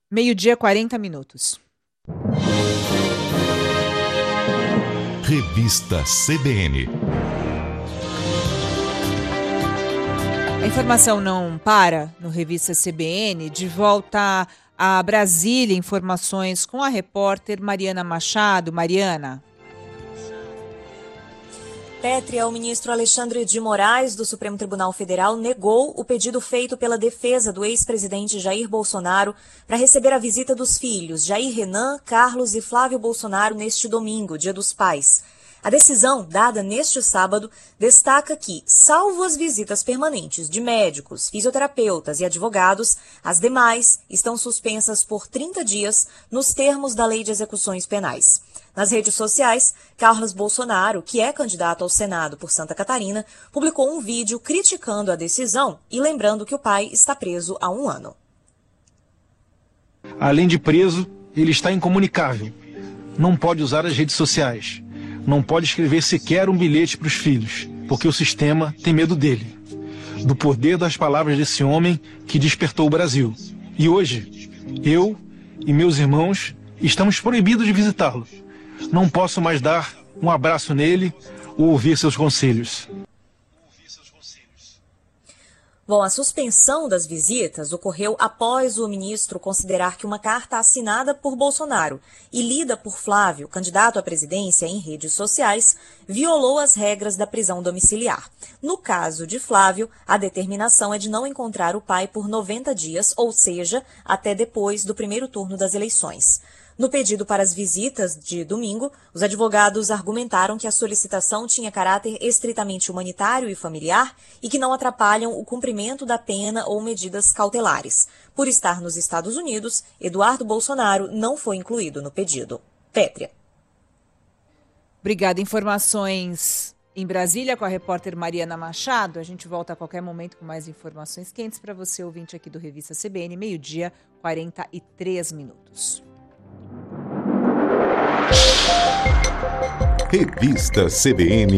Meio-dia, 40 minutos. Revista CBN. A informação não para no Revista CBN. De volta a Brasília, informações com a repórter Mariana Machado. Mariana. Pétrea, o ministro Alexandre de Moraes, do Supremo Tribunal Federal, negou o pedido feito pela defesa do ex-presidente Jair Bolsonaro para receber a visita dos filhos Jair Renan, Carlos e Flávio Bolsonaro neste domingo, Dia dos Pais. A decisão, dada neste sábado, destaca que, salvo as visitas permanentes de médicos, fisioterapeutas e advogados, as demais estão suspensas por 30 dias nos termos da Lei de Execuções Penais. Nas redes sociais, Carlos Bolsonaro, que é candidato ao Senado por Santa Catarina, publicou um vídeo criticando a decisão e lembrando que o pai está preso há 1 ano. Além de preso, ele está incomunicável. Não pode usar as redes sociais. Não pode escrever sequer um bilhete para os filhos, porque o sistema tem medo dele. Do poder das palavras desse homem que despertou o Brasil. E hoje, eu e meus irmãos estamos proibidos de visitá-lo. Não posso mais dar um abraço nele ou ouvir seus conselhos. Bom, a suspensão das visitas ocorreu após o ministro considerar que uma carta assinada por Bolsonaro e lida por Flávio, candidato à presidência, em redes sociais, violou as regras da prisão domiciliar. No caso de Flávio, a determinação é de não encontrar o pai por 90 dias, ou seja, até depois do primeiro turno das eleições. No pedido para as visitas de domingo, os advogados argumentaram que a solicitação tinha caráter estritamente humanitário e familiar e que não atrapalham o cumprimento da pena ou medidas cautelares. Por estar nos Estados Unidos, Eduardo Bolsonaro não foi incluído no pedido. Pétrea. Obrigada. Informações em Brasília com a repórter Mariana Machado. A gente volta a qualquer momento com mais informações quentes para você, ouvinte aqui do Revista CBN, meio-dia, 43 minutos. Revista CBN